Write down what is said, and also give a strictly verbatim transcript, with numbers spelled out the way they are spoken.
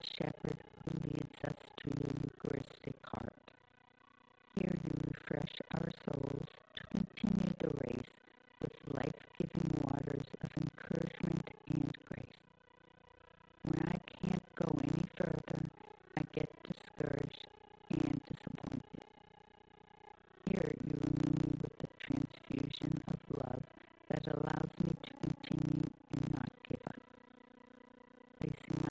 Shepherd who leads us to your Eucharistic heart. Here you refresh our souls to continue the race with life-giving waters of encouragement and grace. When I can't go any further, I get discouraged and disappointed. Here you renew me with the transfusion of love that allows me to continue and not give up. Placing